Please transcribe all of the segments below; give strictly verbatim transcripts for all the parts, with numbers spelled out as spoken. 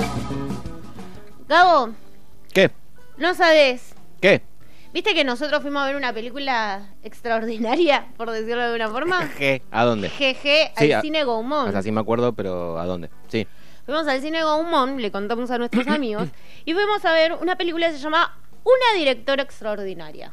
Gabo, ¿Qué? no sabés. ¿Qué? ¿Viste que nosotros fuimos a ver una película extraordinaria, por decirlo de alguna forma? ¿Qué? ¿A dónde? Jeje, Sí, al a- cine Gaumont. O sea, sí me acuerdo, pero ¿a dónde? Sí. Fuimos al cine Gaumont, le contamos a nuestros amigos, y fuimos a ver una película que se llama Una directora extraordinaria.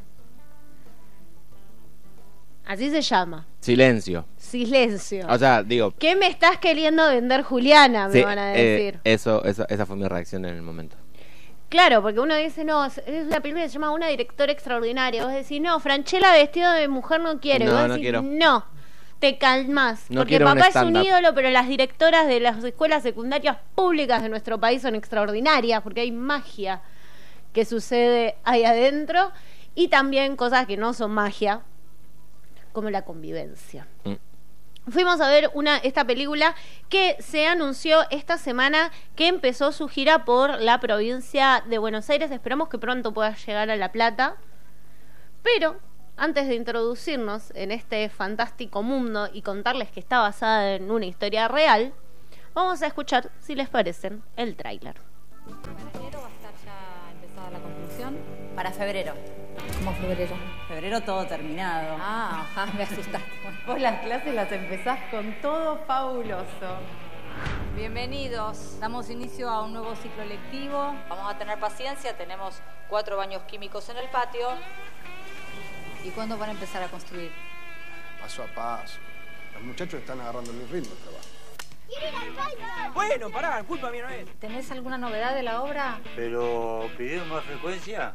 Así se llama. Silencio. Silencio. O sea, digo... ¿Qué me estás queriendo vender, Juliana? Me sí, van a eh, decir. eso, eso, esa fue mi reacción en el momento. Claro, porque uno dice, no, es una película que se llama Una directora extraordinaria. Vos decís, no, Franchella vestido de mujer no quiere. No, Vos no decís, quiero. no, te calmás. No porque quiero un papá es un stand-up. ídolo, pero las directoras de las escuelas secundarias públicas de nuestro país son extraordinarias, porque hay magia que sucede ahí adentro y también cosas que no son magia, como la convivencia. Mm. Fuimos a ver una esta película que se anunció esta semana que empezó su gira por la provincia de Buenos Aires. Esperamos que pronto pueda llegar a La Plata. Pero antes de introducirnos en este fantástico mundo y contarles que está basada en una historia real, vamos a escuchar, si les parecen, el tráiler. ¿Para enero va a estar ya empezada la construcción? Para febrero. ¿Cómo febrero? Febrero todo terminado. Ah, ajá, me asustaste. Vos las clases las empezás con todo fabuloso. Bienvenidos. Damos inicio a un nuevo ciclo lectivo. Vamos a tener paciencia. Tenemos cuatro baños químicos en el patio. ¿Y cuándo van a empezar a construir? Paso a paso. Los muchachos están agarrando el ritmo de trabajo. Bueno, pará, culpa mía no es. ¿Tenés alguna novedad de la obra? Pero pidieron más frecuencia.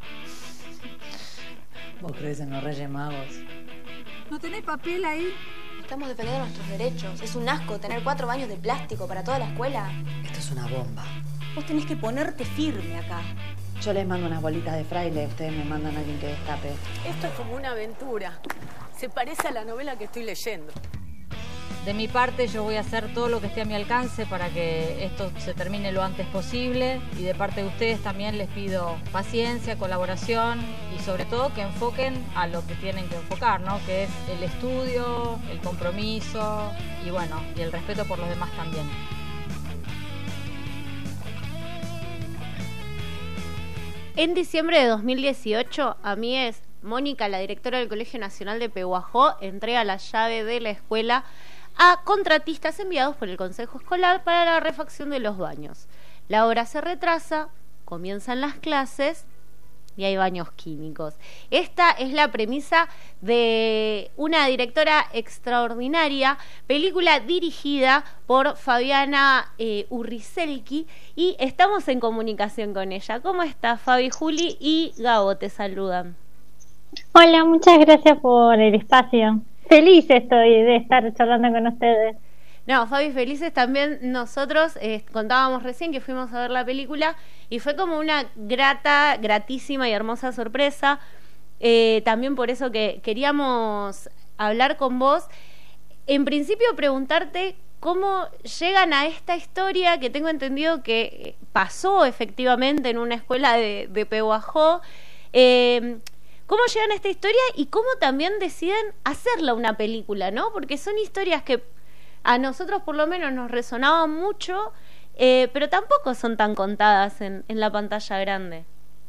¿Vos crees en los Reyes Magos? ¿No tenés papel ahí? Estamos defendiendo nuestros derechos. Es un asco tener cuatro baños de plástico para toda la escuela. Esto es una bomba. Vos tenés que ponerte firme acá. Yo les mando unas bolitas de fraile, ustedes me mandan a alguien que destape. Esto es como una aventura. Se parece a la novela que estoy leyendo. De mi parte, yo voy a hacer todo lo que esté a mi alcance para que esto se termine lo antes posible. Y de parte de ustedes también les pido paciencia, colaboración y sobre todo que enfoquen a lo que tienen que enfocar, ¿no? Que es el estudio, el compromiso y bueno, y el respeto por los demás también. En diciembre de dos mil dieciocho, a mí es Mónica, la directora del Colegio Nacional de Pehuajó, entrega la llave de la escuela a contratistas enviados por el Consejo Escolar para la refacción de los baños. La obra se retrasa, comienzan las clases y hay baños químicos. Esta es la premisa de Una directora extraordinaria, película dirigida por Fabiana eh, Urrizelki, y estamos en comunicación con ella. ¿Cómo estás, Fabi? Juli y Gabo te saludan. Hola, muchas gracias por el espacio. Feliz estoy de estar charlando con ustedes. No, Fabi, felices también nosotros. Eh, contábamos recién que fuimos a ver la película y fue como una grata, gratísima y hermosa sorpresa. Eh, también por eso que queríamos hablar con vos. En principio, preguntarte cómo llegan a esta historia que tengo entendido que pasó efectivamente en una escuela de, de Pehuajó. Eh, ¿Cómo llegan a esta historia y cómo también deciden hacerla una película, ¿no? Porque son historias que a nosotros por lo menos nos resonaban mucho, eh, pero tampoco son tan contadas en, en la pantalla grande.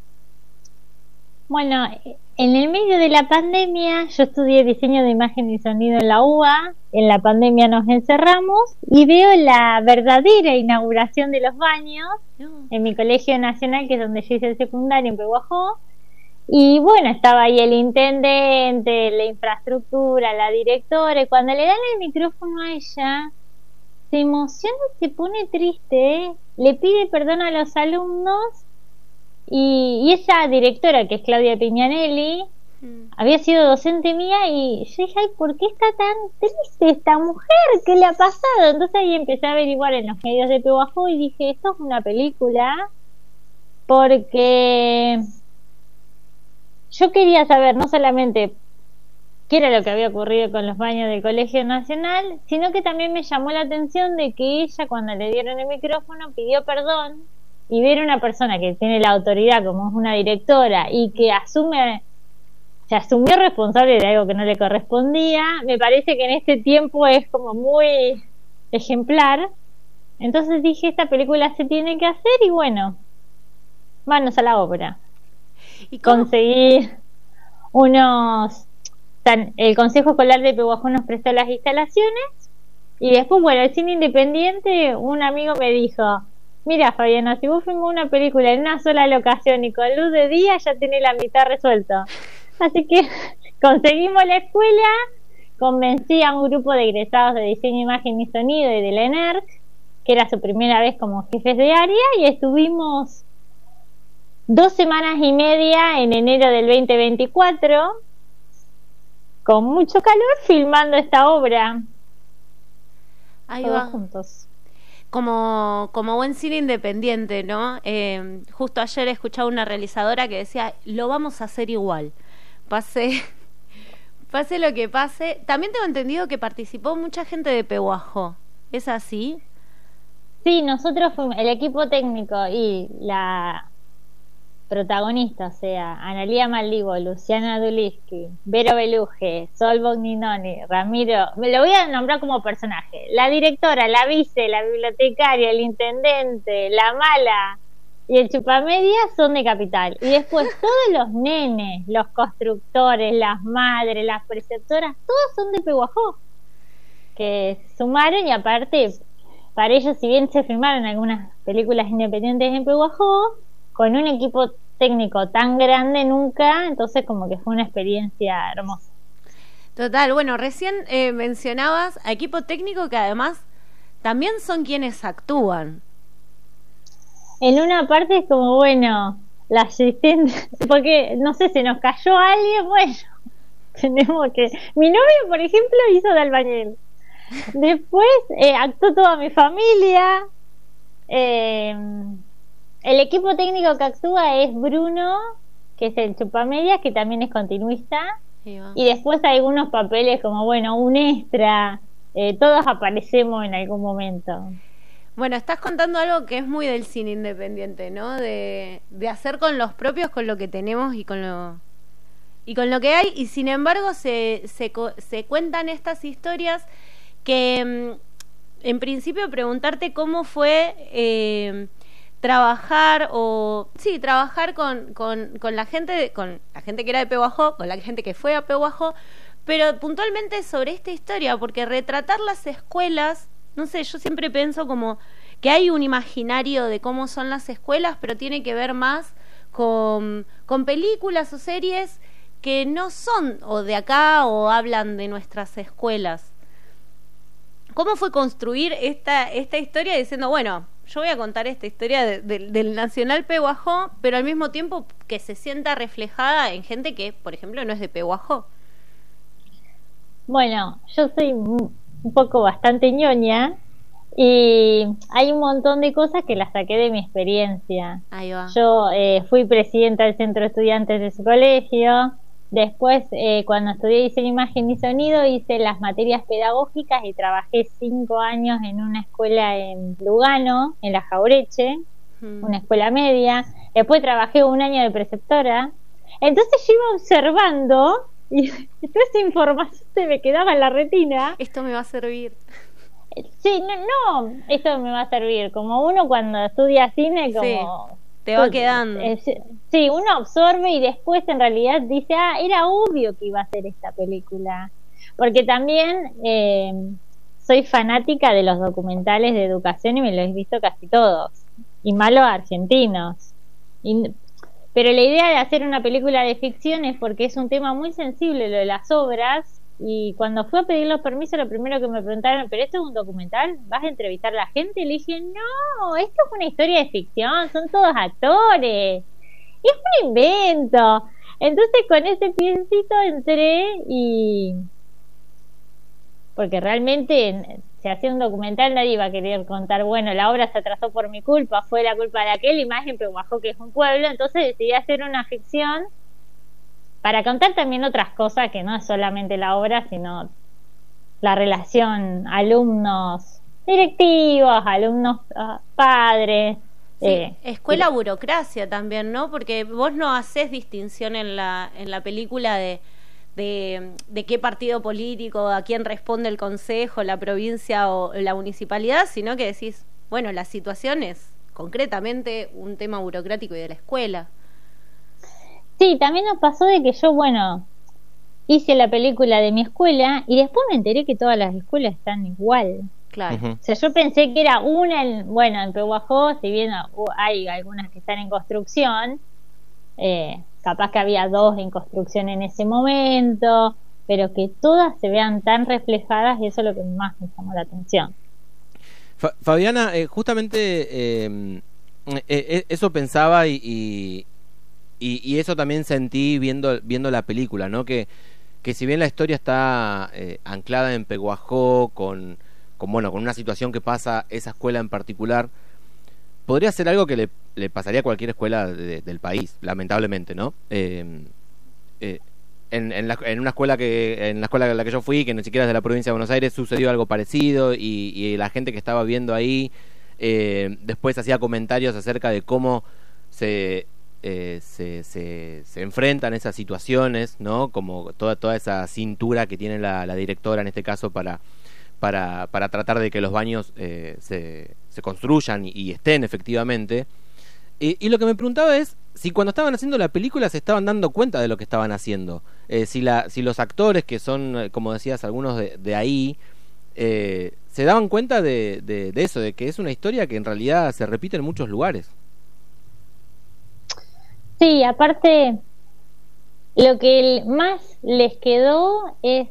Bueno, en el medio de la pandemia yo estudié diseño de imagen y sonido en la U B A. En la pandemia nos encerramos y veo la verdadera inauguración de los baños No. en mi colegio nacional, que es donde yo hice el secundario, en Pehuajó. Y bueno, estaba ahí el intendente, la infraestructura, la directora, y cuando le dan el micrófono a ella, se emociona y se pone triste, le pide perdón a los alumnos, y, y esa directora, que es Claudia Piñanelli, Mm. había sido docente mía, y yo dije, ay, ¿por qué está tan triste esta mujer? ¿Qué le ha pasado? Entonces ahí empecé a averiguar en los medios de Pehuajó y dije, esto es una película, porque yo quería saber no solamente qué era lo que había ocurrido con los baños del Colegio Nacional, sino que también me llamó la atención de que ella, cuando le dieron el micrófono, pidió perdón, y ver una persona que tiene la autoridad como es una directora y que asume, se asumió responsable de algo que no le correspondía, me parece que en este tiempo es como muy ejemplar. Entonces dije, esta película se tiene que hacer y bueno, manos a la obra. ¿Y cómo? Conseguí unos... Tan, el Consejo Escolar de Pehuajó nos prestó las instalaciones y después, bueno, el cine independiente, un amigo me dijo, mira Fabiana, si vos filmás una película en una sola locación y con luz de día ya tenés la mitad resuelto. Así que conseguimos la escuela, convencí a un grupo de egresados de diseño, imagen y sonido y de la ENERC, que era su primera vez como jefes de área, y estuvimos dos semanas y media en enero del veinte veinticuatro con mucho calor filmando esta obra. Ahí todos va. juntos. Como, como buen cine independiente, ¿no? Eh, justo ayer escuchaba una realizadora que decía, lo vamos a hacer igual. Pase, pase lo que pase. También tengo entendido que participó mucha gente de Pehuajó. ¿Es así? Sí, nosotros fuimos, el equipo técnico y la protagonista, o sea, Analía Malivo, Luciana Duliski, Vero Beluje, Sol Bogninoni, Ramiro, me lo voy a nombrar como personaje, la directora, la vice, la bibliotecaria, el intendente, la mala y el chupamedia son de Capital. Y después todos los nenes, los constructores, las madres, las preceptoras, todos son de Pehuajó, que sumaron. Y aparte, para ellos, si bien se filmaron algunas películas independientes en Pehuajó, con un equipo técnico tan grande nunca, entonces como que fue una experiencia hermosa. Total, bueno, recién eh, mencionabas a equipo técnico que además también son quienes actúan. En una parte es como, bueno, la asistente, porque no sé, se nos cayó alguien, bueno, tenemos que... Mi novio, por ejemplo, hizo de albañil. Después eh, actuó toda mi familia. Eh... El equipo técnico que actúa es Bruno, que es el chupamedia, que también es continuista. Y después hay algunos papeles como, bueno, un extra. Eh, todos aparecemos en algún momento. Bueno, estás contando algo que es muy del cine independiente, ¿no? De, de hacer con los propios, con lo que tenemos y con lo y con lo que hay. Y sin embargo se, se, se cuentan estas historias que, en principio, preguntarte cómo fue... Eh, trabajar o sí trabajar con, con, con la gente de, con la gente que era de Pehuajó, con la gente que fue a Pehuajó, pero puntualmente sobre esta historia, porque retratar las escuelas, no sé, yo siempre pienso como que hay un imaginario de cómo son las escuelas, pero tiene que ver más con, con películas o series que no son o de acá o hablan de nuestras escuelas. ¿Cómo fue construir esta, esta historia diciendo, bueno, yo voy a contar esta historia de, de, del Nacional Pehuajó, pero al mismo tiempo que se sienta reflejada en gente que, por ejemplo, no es de Pehuajó? Bueno, yo soy un poco bastante ñoña y hay un montón de cosas que las saqué de mi experiencia. Ahí va. Yo eh, fui presidenta del centro de estudiantes de su colegio. Después, eh, cuando estudié diseño, imagen y sonido, hice las materias pedagógicas y trabajé cinco años en una escuela en Lugano, en La Jaureche, hmm. una escuela media. Después trabajé un año de preceptora. Entonces yo iba observando y toda esa información se me quedaba en la retina. Esto me va a servir. Sí, no, no, esto me va a servir. Como uno cuando estudia cine, como... Sí. Te va quedando. Eh, sí, uno absorbe y después en realidad dice, ah, era obvio que iba a hacer esta película. Porque también eh, soy fanática de los documentales de educación y me los he visto casi todos. Y malos argentinos. Y, pero la idea de hacer una película de ficción es porque es un tema muy sensible lo de las obras. Y cuando fui a pedir los permisos, lo primero que me preguntaron, ¿pero esto es un documental? ¿Vas a entrevistar a la gente? Y le dije, no, esto es una historia de ficción, son todos actores, es un invento. Entonces con ese piecito entré y... porque realmente si hacía un documental nadie iba a querer contar, bueno, la obra se atrasó por mi culpa, fue la culpa de aquel, imagen Pehuajó, que es un pueblo. Entonces decidí hacer una ficción para contar también otras cosas que no es solamente la obra, sino la relación alumnos directivos, alumnos uh, padres. Sí, eh, escuela sí. burocracia también, ¿no? Porque vos no haces distinción en la en la película de, de, de qué partido político, a quién responde el consejo, la provincia o la municipalidad, sino que decís, bueno, la situación es concretamente un tema burocrático y de la escuela. Sí, también nos pasó de que yo, bueno, hice la película de mi escuela y después me enteré que todas las escuelas están igual. Claro. Ujú. O sea, yo pensé que era una, en, bueno, en Pehuajó, si bien uh, hay algunas que están en construcción, eh, capaz que había dos en construcción en ese momento, pero que todas se vean tan reflejadas, y eso es lo que más me llamó la atención. Fa- Fabiana, eh, justamente eh, eh, eh, eso pensaba y, y, y, y eso también sentí viendo, viendo la película, ¿no? Que, que si bien la historia está eh, anclada en Pehuajó, con, con, bueno, con una situación que pasa esa escuela en particular, podría ser algo que le, le pasaría a cualquier escuela de, del país, lamentablemente, ¿no? Eh, eh, En, en, la, en una escuela que en la escuela en la que yo fui, que ni siquiera es de la provincia de Buenos Aires, sucedió algo parecido y, y la gente que estaba viendo ahí eh, después hacía comentarios acerca de cómo se, eh, se, se, se enfrentan esas situaciones, ¿no? Como toda, toda esa cintura que tiene la, la directora en este caso para, para, para tratar de que los baños eh, se, se construyan y, y estén efectivamente. Y, y lo que me preguntaba es si cuando estaban haciendo la película se estaban dando cuenta de lo que estaban haciendo, eh, si, la, si los actores que son, como decías, algunos de, de ahí, eh, se daban cuenta de, de, de eso, de que es una historia que en realidad se repite en muchos lugares. Sí, aparte, lo que más les quedó es,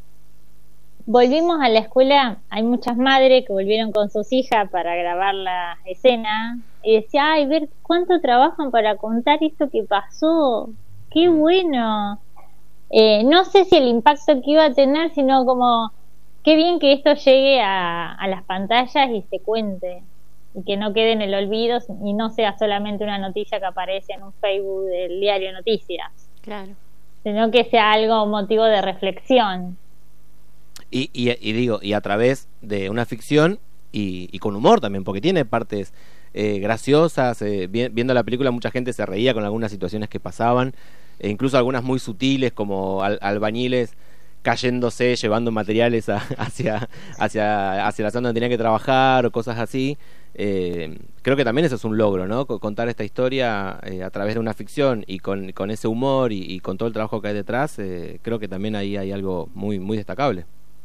volvimos a la escuela, hay muchas madres que volvieron con sus hijas para grabar la escena, y decía, ay, ver cuánto trabajan para contar esto que pasó, qué bueno. Eh, no sé si el impacto que iba a tener, sino como, qué bien que esto llegue a, a las pantallas y se cuente, y que no quede en el olvido y no sea solamente una noticia que aparece en un Facebook del diario Noticias. Claro. Sino que sea algo motivo de reflexión. Y, y, y digo, y a través de una ficción y, y con humor también, porque tiene partes eh, graciosas. Eh, vi, viendo la película mucha gente se reía con algunas situaciones que pasaban, e incluso algunas muy sutiles, como al, albañiles cayéndose, llevando materiales a, hacia, hacia, hacia la zona donde tenían que trabajar o cosas así. Eh, creo que también eso es un logro, ¿no? Contar esta historia eh, a través de una ficción y con, con ese humor y, y con todo el trabajo que hay detrás, eh, creo que también ahí hay algo muy, muy destacable.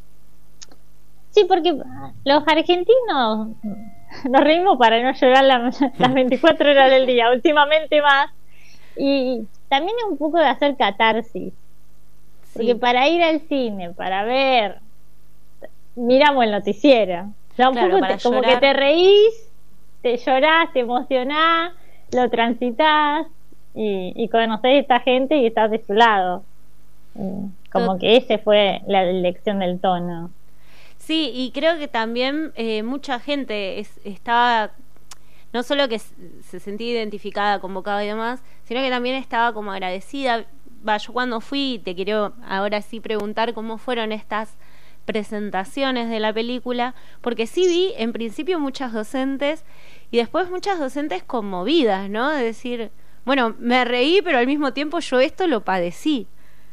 Sí, porque los argentinos nos reímos para no llorar la, las veinticuatro horas del día, últimamente más, y también es un poco de hacer catarsis, porque sí, para ir al cine, para ver, miramos el noticiero, ya un claro, poco te, como que te reís, te llorás, te emocionás, lo transitas y, y conocés a esta gente y estás de su lado. Como que ese fue la elección del tono. Sí, y creo que también eh, mucha gente es, estaba, no solo que se sentía identificada, convocada y demás, sino que también estaba como agradecida. Va, yo cuando fui, te quiero ahora sí preguntar cómo fueron estas presentaciones de la película, porque sí vi en principio muchas docentes y después muchas docentes conmovidas, ¿no? De decir, bueno, me reí, pero al mismo tiempo yo esto lo padecí.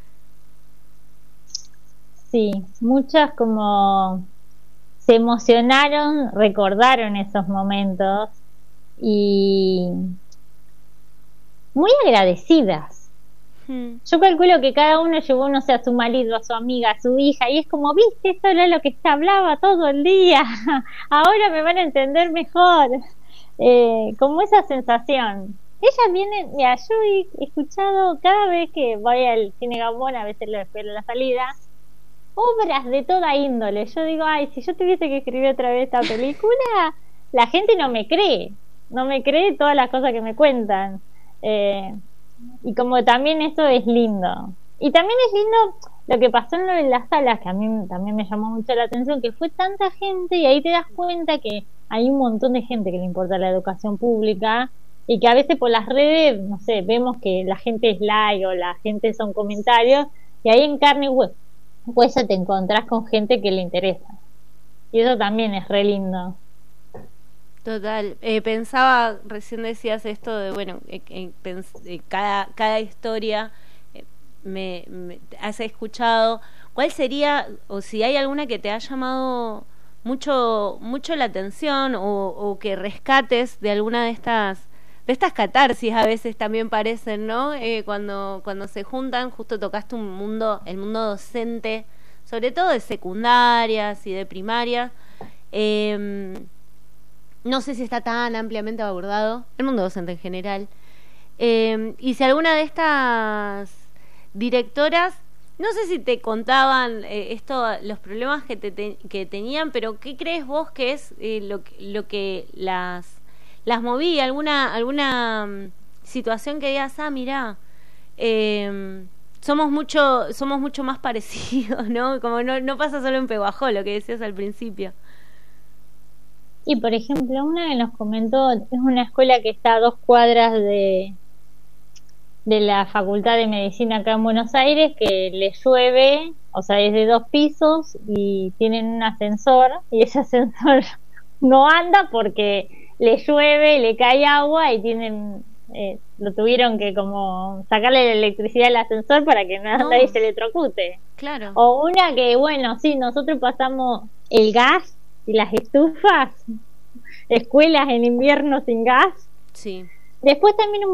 Sí, muchas como se emocionaron, recordaron esos momentos y muy agradecidas. Hmm. Yo calculo que cada uno llevó, no sé, a su marido, a su amiga, a su hija, y es como, viste, esto era lo que se hablaba todo el día, ahora me van a entender mejor. Eh, como esa sensación. Ellas vienen, mira, yo he escuchado cada vez que voy al cine Gabón, a veces lo espero a la salida, obras de toda índole. Yo digo, ay, si yo tuviese que escribir otra vez esta película, la gente no me cree, no me cree todas las cosas que me cuentan. Eh, y como también eso es lindo. Y también es lindo lo que pasó en lo de las salas, que a mí también me llamó mucho la atención, que fue tanta gente y ahí te das cuenta que hay un montón de gente que le importa la educación pública y que a veces por las redes, no sé, vemos que la gente es like o la gente son comentarios y ahí en carne y hueso pues te encontrás con gente que le interesa y eso también es re lindo. Total, eh, pensaba, recién decías esto de bueno, eh, eh, pens- eh, cada, cada historia eh, me, me has escuchado, ¿cuál sería, o si hay alguna que te ha llamado mucho mucho la atención o, o que rescates de alguna de estas de estas catarsis a veces también parecen, ¿no? Eh, cuando cuando se juntan, justo tocaste un mundo, el mundo docente, sobre todo de secundarias y de primarias. Eh, no sé si está tan ampliamente abordado el mundo docente en general. Eh, y si alguna de estas directoras, no sé si te contaban eh, esto, los problemas que te, te, que tenían, pero ¿qué crees vos que es eh, lo, lo que las las movía? ¿Alguna alguna um, situación que digas, ah, mirá, eh, somos mucho somos mucho más parecidos, ¿no? Como no, no pasa solo en Pehuajó, lo que decías al principio. Y por ejemplo, una que nos comentó, es una escuela que está a dos cuadras de de la Facultad de Medicina acá en Buenos Aires, que le llueve, o sea, es de dos pisos y tienen un ascensor, y ese ascensor no anda porque le llueve, le cae agua y tienen eh, lo tuvieron que como sacarle la electricidad al ascensor para que no, No. nadie se electrocute. Claro. O una que, bueno, sí, nosotros pasamos el gas y las estufas, escuelas en invierno sin gas. Sí. Después también un